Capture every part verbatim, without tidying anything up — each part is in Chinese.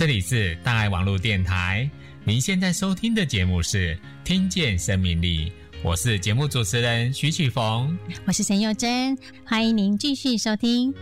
这里是大爱网络电台，您现在收听的节目是听见生命力，我是节目主持人徐启逢， 我是陈佑珍，欢迎您继续收听。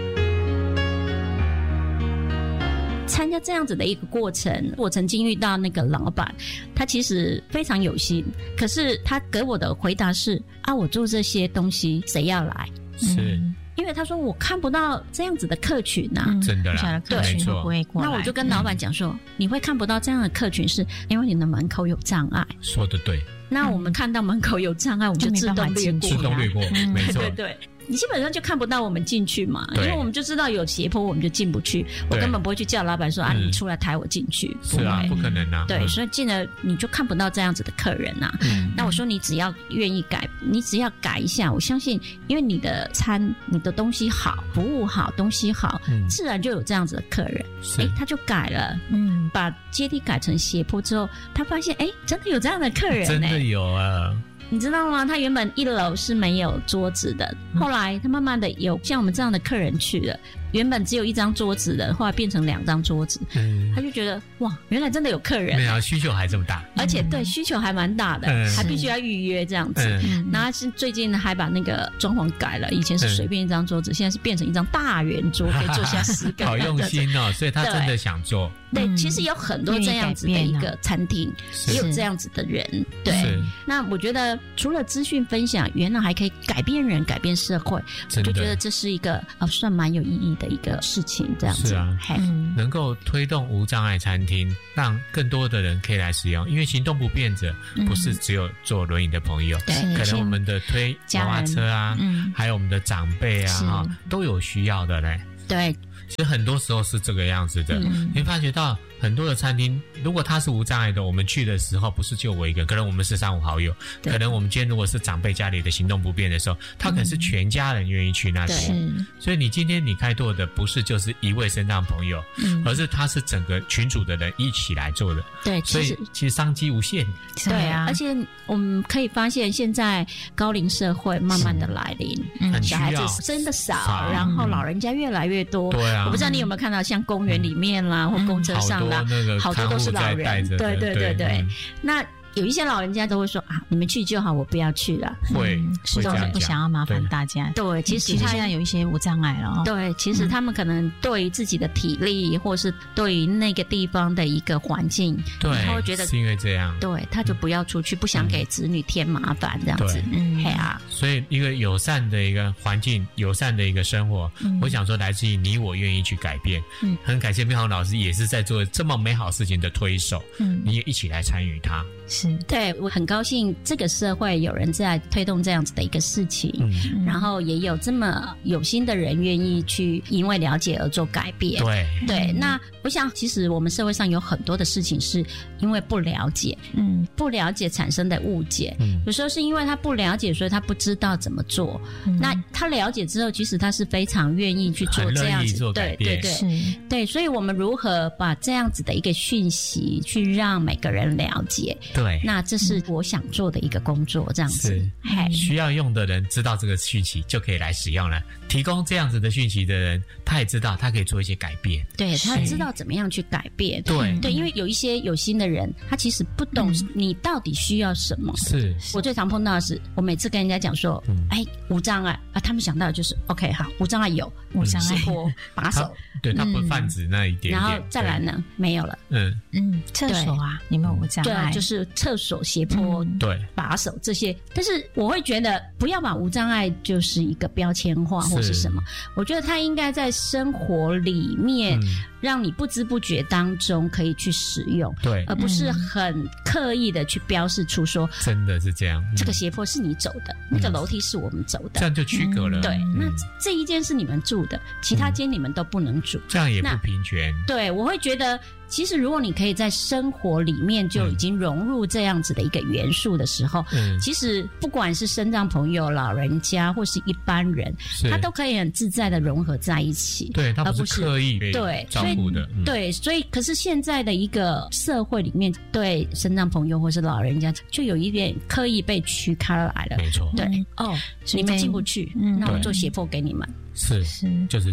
参加这样子的一个过程，我曾经遇到那个老板，他其实非常有心，可是他给我的回答是啊，我做这些东西谁要来？ 是、嗯、 因为他说我看不到这样子的客群啊， 嗯、真的啦， 对， 没错。 那我就跟老板讲说、嗯，你会看不到这样的客群，是因为你的门口有障碍。 说得对。 那我们看到门口有障碍，我们就自动略过， 自动略过，嗯、没错， 对对。你基本上就看不到我们进去嘛，因为我们就知道有斜坡，我们就进不去。我根本不会去叫老板说啊，你出来抬我进去。 是啊，不可能啊。 对，嗯、所以进了你就看不到这样子的客人啊。嗯、那我说你只要愿意改，你只要改一下，我相信，因为你的餐、你的东西好，服务好，东西好，嗯、自然就有这样子的客人。哎，他就改了，嗯，把阶梯改成斜坡之后，他发现哎，真的有这样的客人、欸， 真的有啊。 你知道吗？他原本一楼是没有桌子的，后来他慢慢的有像我们这样的客人去了，原本只有一张桌子的，后来变成两张桌子，嗯、他就觉得哇，原来真的有客人， 没有需求还这么大， 而且对需求还蛮大的，嗯、还必须要预约这样子。嗯、然后是最近还把那个装潢改了，以前是随便一张桌子，嗯、现在是变成一张大圆桌，可以坐下十个人。 好用心哦，所以他真的想做。 对，嗯、其实有很多这样子的一个餐厅，也有这样子的人。对，那我觉得除了资讯分享，原来还可以改变人、改变社会，我就觉得这是一个呃算蛮有意义的一个事情。这样子是啊，嗯、能够推动无障碍餐厅，让更多的人可以来使用。因为行动不便者不是只有坐轮椅的朋友，嗯、可能我们的推娃娃车啊，嗯、还有我们的长辈啊，都有需要的嘞。 对。 其实很多时候是这个样子的，嗯、你发觉到很多的餐厅，如果他是无障碍的，我们去的时候不是就我一个，可能我们是三五好友，可能我们今天如果是长辈家里的行动不便的时候，他可能是全家人愿意去那里。嗯、所以你今天你开拓的不是就是一位身障朋友，嗯、而是他是整个群组的人一起来做的。 对， 所以其实商机无限。 对啊，而且我们可以发现，现在高龄社会慢慢的来临，嗯、小孩子真的少，少然后老人家越来越多。 对啊。 我不知道你有没有看到，像公园里面啦，嗯、或公车上啦， 嗯、 好多都是老人。对对对对，嗯、那有一些老人家都会说啊，你们去就好，我不要去了。 会， 嗯、是都是不想要麻烦大家。 对，其实其实现在有一些无障碍了、哦。 对，其实他们可能对于自己的体力，或是对于那个地方的一个环境， 对， 他会觉得是因为这样， 对，他就不要出去，不想给子女添麻烦这样子。嗯，嘿啊。 所以一个友善的一个环境，友善的一个生活，嗯、我想说来自于你我愿意去改变。嗯，很感谢妙豪老师也是在做这么美好事情的推手，嗯，你也一起来参与它。 是，对，我很高兴这个社会有人在推动这样子的一个事情，嗯、然后也有这么有心的人愿意去因为了解而做改变。 对对，那我想其实我们社会上有很多的事情是因为不了解，嗯，不了解产生的误解，嗯，有时候是因为他不了解，所以他不知道怎么做。嗯、那他了解之后，其实他是非常愿意去做这样子， 做改变， 对对对，对，所以我们如何把这样子的一个讯息去让每个人了解？ 对， 那这是我想做的一个工作，这样子。 是，需要用的人知道这个讯息就可以来使用了。提供这样子的讯息的人，他也知道他可以做一些改变。 对，他知道怎么样去改变。 对对，因为有一些有心的人，他其实不懂你到底需要什么。 是， 我最常碰到的是，我每次跟人家讲说，嗯、哎，无障碍啊，他们想到的就是 OK 好，无障碍有，无障碍坡把手。 对，他不泛指那一点点、 嗯、然后再来呢，没有了。 嗯嗯，厕所啊，你们有无障碍？ 对，就是厕所斜坡、嗯、 对把手这些。但是我会觉得，不要把无障碍就是一个标签化或是什么。我觉得它应该在生活里面，嗯、让你不知不觉当中可以去使用， 对， 而不是很刻意的去标示出说， 真的是这样， 嗯、这个斜坡是你走的，嗯、那个楼梯是我们走的， 这样就区隔了。 嗯、对，嗯、那这一间是你们住的，其他间你们都不能住， 这样也不平权。 对，我会觉得。其实，如果你可以在生活里面就已经融入这样子的一个元素的时候，嗯，其实不管是身障朋友、老人家或是一般人，他都可以很自在的融合在一起。 对，他不是刻意被照顾的。 嗯、对，所以可是现在的一个社会里面，对身障朋友或是老人家，就有一点刻意被区开来了。 没错。 对，哦，你们进不去，嗯、那我做胁迫给你们。 是是，就是这样。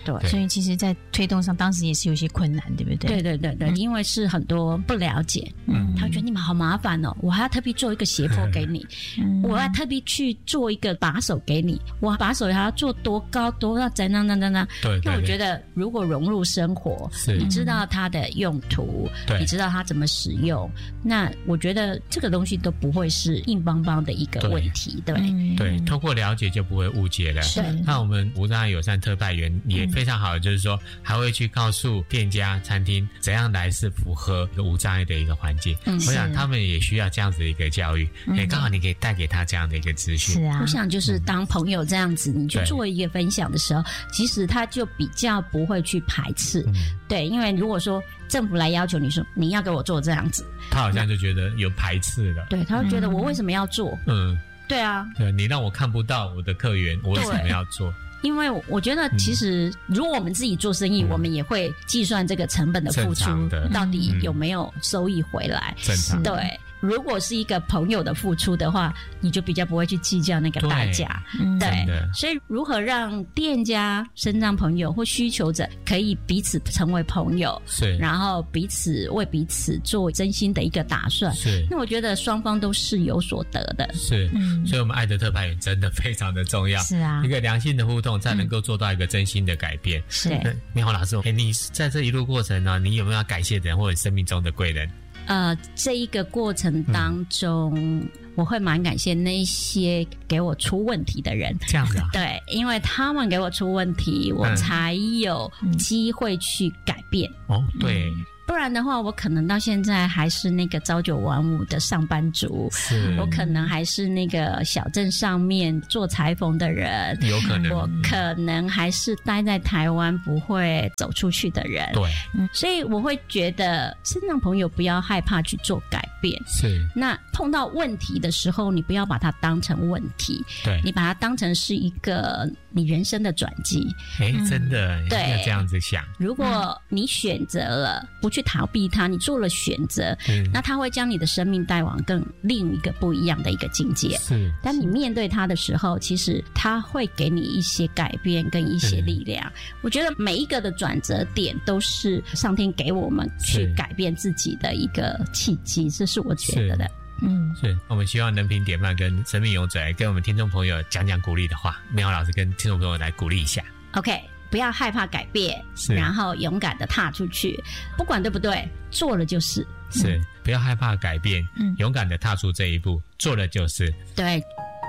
对， 所以其实在推动上当时也是有些困难，对不对？ 对对对对、嗯、因为是很多不了解，嗯，他会觉得你们好麻烦哦，我还要特别做一个斜坡给你、嗯、我还特别去做一个把手给你，我把手还要做多高多要怎样怎样怎样。 对对对， 那我觉得如果融入生活，你知道它的用途，你知道它怎么使用，那我觉得这个东西都不会是硬邦邦的一个问题。对 对, 对，透过了解就不会误解了。 是， 那我们无障碍友善特派员也非常好，就是说还会去告诉店家餐厅怎样来是符合一个无障碍的一个环境、嗯、我想他们也需要这样子的一个教育，哎、嗯，刚好你可以带给他这样的一个资讯。 是啊， 我想就是当朋友这样子、嗯、你去做一个分享的时候，其实他就比较不会去排斥、嗯、对，因为如果说政府来要求你说你要给我做这样子， 他好像就觉得有排斥了。 对，他会觉得我为什么要做？嗯，对啊， 对，你让我看不到我的客源，我为什么要做？ 因为我觉得其实、嗯、如果我们自己做生意、嗯、我们也会计算这个成本的付出到底有没有收益回来。 正常， 对，如果是一个朋友的付出的话，你就比较不会去计较那个代价。对，对，所以如何让店家、身障朋友或需求者可以彼此成为朋友，是，然后彼此为彼此做真心的一个打算，是，那我觉得双方都是有所得的。 是，嗯、所以我们爱的特派员真的非常的重要。 是啊， 一个良性的互动才能够做到一个真心的改变。 是， 妙豪老师，欸，你在这一路过程呢，你有没有要感谢的人或者生命中的贵人？ 呃，这一个过程当中、嗯、我会蛮感谢那些给我出问题的人。 这样子啊？ 对，因为他们给我出问题，我才有机会去改变。 嗯、哦，对。嗯， 不然的话，我可能到现在还是那个朝九晚五的上班族，我可能还是那个小镇上面做裁缝的人， 有可能， 我可能还是待在台湾不会走出去的人。 对， 嗯，所以我会觉得身障朋友不要害怕去做改变。 是，那碰到问题的时候，你不要把它当成问题，对，你把它当成是一个你人生的转机。 哎，真的，嗯，对，要这样子想。 如果你选择了不去逃避它，你做了选择，嗯，那它会将你的生命带往更另一个不一样的一个境界。是，当你面对它的时候，其实它会给你一些改变跟一些力量。嗯，我觉得每一个的转折点都是上天给我们去改变自己的一个契机，这是我觉得的。 嗯，是我们希望能凭典范跟生命勇者来跟我们听众朋友讲讲鼓励的话。妙豪老师跟听众朋友来鼓励一下。 OK，不要害怕改变，然后勇敢的踏出去，不管对不对，做了就是。 是，嗯，不要害怕改变，嗯，勇敢的踏出这一步，做了就是。 对。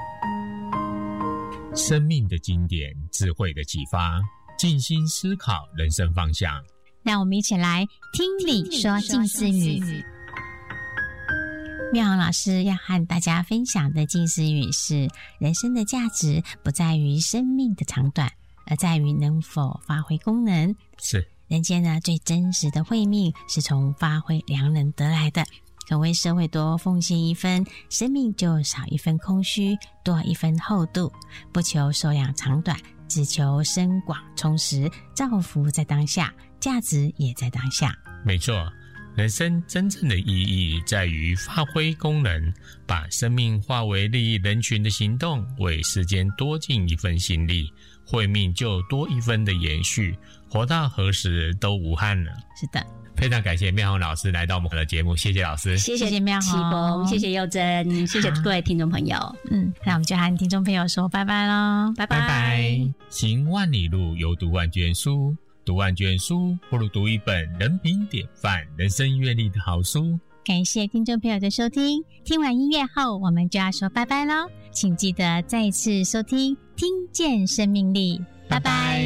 生命的经典，智慧的启发，静心思考人生方向。 让我们一起来听你说静思语。妙豪老师要和大家分享的静思语是：人生的价值不在于生命的长短，而在于能否发挥功能。 是， 人间呢最真实的慧命是从发挥良能得来的。可为社会多奉献一分，生命就少一分空虚，多一分厚度。不求寿养长短，只求深广充实。造福在当下，价值也在当下。 没错，人生真正的意义在于发挥功能，把生命化为利益人群的行动，为世间多尽一份心力，慧命就多一分的延续，活到何时都无憾了。 是的， 非常感谢妙豪老师来到我们的节目，谢谢老师。 谢谢妙豪，谢谢佑珍，谢谢各位听众朋友。 嗯，那我们就和听众朋友说拜拜咯， 拜拜拜拜。行万里路，犹读万卷书，读万卷书不如读一本人品典范、人生阅历的好书。 感谢听众朋友的收听，听完音乐后我们就要说拜拜咯，请记得再次收听听见生命力，拜拜。